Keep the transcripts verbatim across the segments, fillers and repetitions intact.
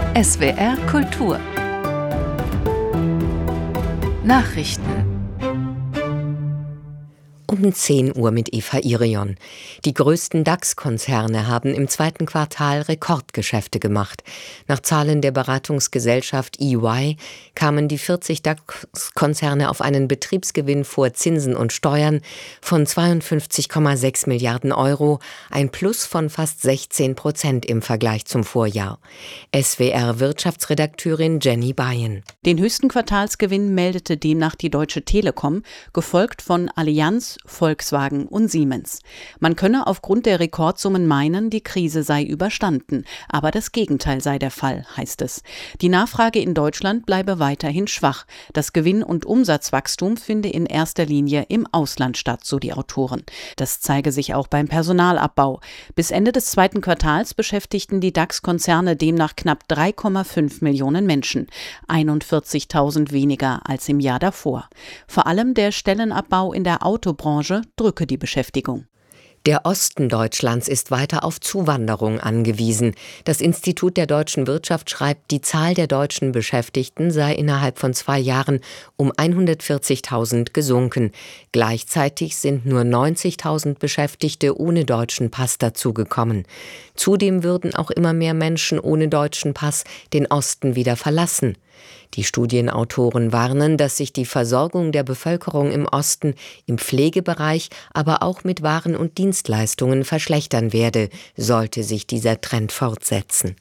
S W R Kultur Nachrichten Um zehn Uhr mit Eva Irion. Die größten DAX-Konzerne haben im zweiten Quartal Rekordgeschäfte gemacht. Nach Zahlen der Beratungsgesellschaft E Y kamen die vierzig DAX-Konzerne auf einen Betriebsgewinn vor Zinsen und Steuern von zweiundfünfzig Komma sechs Milliarden Euro, ein Plus von fast sechzehn Prozent im Vergleich zum Vorjahr. S W R-Wirtschaftsredakteurin Jenny Bayen. Den höchsten Quartalsgewinn meldete demnach die Deutsche Telekom, gefolgt von Allianz, Volkswagen und Siemens. Man könne aufgrund der Rekordsummen meinen, die Krise sei überstanden, aber das Gegenteil sei der Fall, heißt es. Die Nachfrage in Deutschland bleibe weiterhin schwach. Das Gewinn- und Umsatzwachstum finde in erster Linie im Ausland statt, so die Autoren. Das zeige sich auch beim Personalabbau. Bis Ende des zweiten Quartals beschäftigten die DAX-Konzerne demnach knapp drei Komma fünf Millionen Menschen, einundvierzigtausend weniger als im Jahr davor. Vor allem der Stellenabbau in der Autobranche drücke die Beschäftigung. Der Osten Deutschlands ist weiter auf Zuwanderung angewiesen. Das Institut der deutschen Wirtschaft schreibt, die Zahl der deutschen Beschäftigten sei innerhalb von zwei Jahren um hundertvierzigtausend gesunken. Gleichzeitig sind nur neunzigtausend Beschäftigte ohne deutschen Pass dazugekommen. Zudem würden auch immer mehr Menschen ohne deutschen Pass den Osten wieder verlassen. Die Studienautoren warnen, dass sich die Versorgung der Bevölkerung im Osten im Pflegebereich, aber auch mit Waren und Dienstleistungen verschlechtern werde, sollte sich dieser Trend fortsetzen.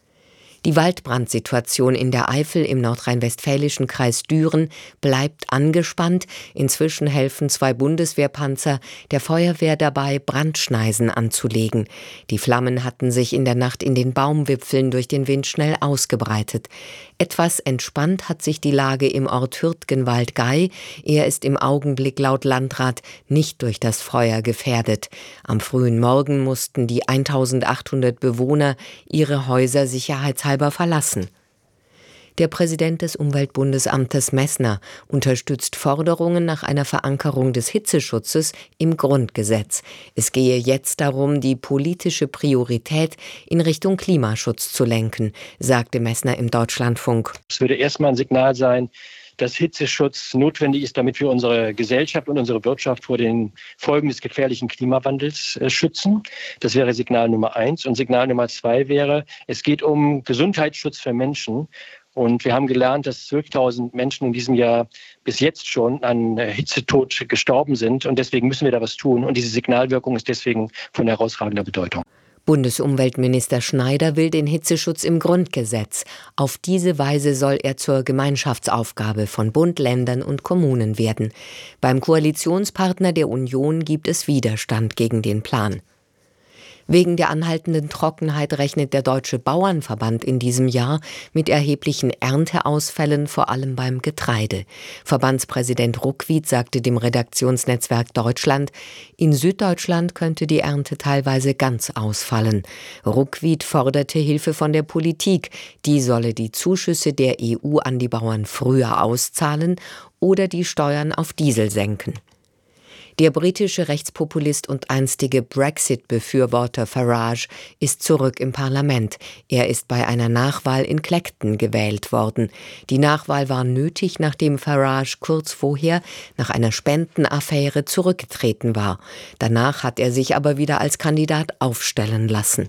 Die Waldbrandsituation in der Eifel im nordrhein-westfälischen Kreis Düren bleibt angespannt. Inzwischen helfen zwei Bundeswehrpanzer der Feuerwehr dabei, Brandschneisen anzulegen. Die Flammen hatten sich in der Nacht in den Baumwipfeln durch den Wind schnell ausgebreitet. Etwas entspannt hat sich die Lage im Ort Hürtgenwald-Gey. Er ist im Augenblick laut Landrat nicht durch das Feuer gefährdet. Am frühen Morgen mussten die eintausendachthundert Bewohner ihre Häuser sicherheitshalber verlassen. Der Präsident des Umweltbundesamtes Messner unterstützt Forderungen nach einer Verankerung des Hitzeschutzes im Grundgesetz. Es gehe jetzt darum, die politische Priorität in Richtung Klimaschutz zu lenken, sagte Messner im Deutschlandfunk. Es würde erstmal ein Signal sein, dass Hitzeschutz notwendig ist, damit wir unsere Gesellschaft und unsere Wirtschaft vor den Folgen des gefährlichen Klimawandels äh, schützen. Das wäre Signal Nummer eins. Und Signal Nummer zwei wäre, es geht um Gesundheitsschutz für Menschen. Und wir haben gelernt, dass zwölftausend Menschen in diesem Jahr bis jetzt schon an Hitzetod gestorben sind. Und deswegen müssen wir da was tun. Und diese Signalwirkung ist deswegen von herausragender Bedeutung. Bundesumweltminister Schneider will den Hitzeschutz im Grundgesetz. Auf diese Weise soll er zur Gemeinschaftsaufgabe von Bund, Ländern und Kommunen werden. Beim Koalitionspartner der Union gibt es Widerstand gegen den Plan. Wegen der anhaltenden Trockenheit rechnet der Deutsche Bauernverband in diesem Jahr mit erheblichen Ernteausfällen, vor allem beim Getreide. Verbandspräsident Ruckwied sagte dem Redaktionsnetzwerk Deutschland, in Süddeutschland könnte die Ernte teilweise ganz ausfallen. Ruckwied forderte Hilfe von der Politik. Die solle die Zuschüsse der E U an die Bauern früher auszahlen oder die Steuern auf Diesel senken. Der britische Rechtspopulist und einstige Brexit-Befürworter Farage ist zurück im Parlament. Er ist bei einer Nachwahl in Clacton gewählt worden. Die Nachwahl war nötig, nachdem Farage kurz vorher nach einer Spendenaffäre zurückgetreten war. Danach hat er sich aber wieder als Kandidat aufstellen lassen.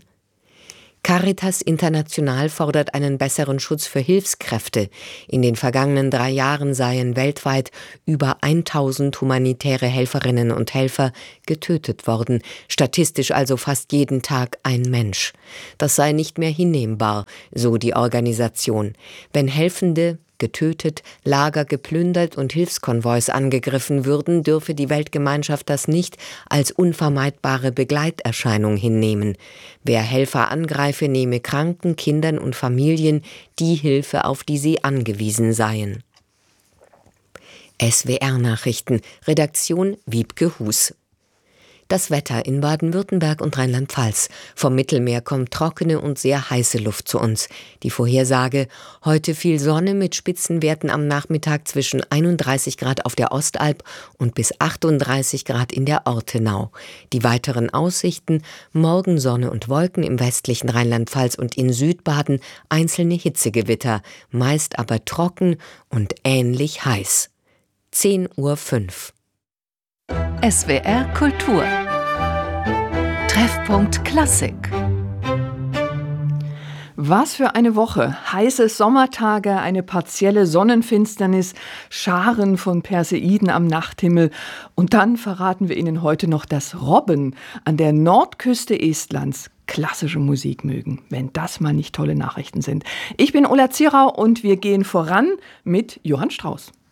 Caritas International fordert einen besseren Schutz für Hilfskräfte. In den vergangenen drei Jahren seien weltweit über tausend humanitäre Helferinnen und Helfer getötet worden, statistisch also fast jeden Tag ein Mensch. Das sei nicht mehr hinnehmbar, so die Organisation. Wenn Helfende getötet, Lager geplündert und Hilfskonvois angegriffen würden, dürfe die Weltgemeinschaft das nicht als unvermeidbare Begleiterscheinung hinnehmen. Wer Helfer angreife, nehme Kranken, Kindern und Familien die Hilfe, auf die sie angewiesen seien. S W R-Nachrichten, Redaktion Wiebke Hus. Das Wetter in Baden-Württemberg und Rheinland-Pfalz. Vom Mittelmeer kommt trockene und sehr heiße Luft zu uns. Die Vorhersage: heute viel Sonne mit Spitzenwerten am Nachmittag zwischen einunddreißig Grad auf der Ostalb und bis achtunddreißig Grad in der Ortenau. Die weiteren Aussichten: morgen Sonne und Wolken im westlichen Rheinland-Pfalz und in Südbaden, einzelne Hitzegewitter, meist aber trocken und ähnlich heiß. zehn Uhr fünf. S W R Kultur. Treffpunkt Klassik. Was für eine Woche. Heiße Sommertage, eine partielle Sonnenfinsternis, Scharen von Perseiden am Nachthimmel. Und dann verraten wir Ihnen heute noch, dass Robben an der Nordküste Estlands klassische Musik mögen. Wenn das mal nicht tolle Nachrichten sind. Ich bin Ulla Zierau und wir gehen voran mit Johann Strauss.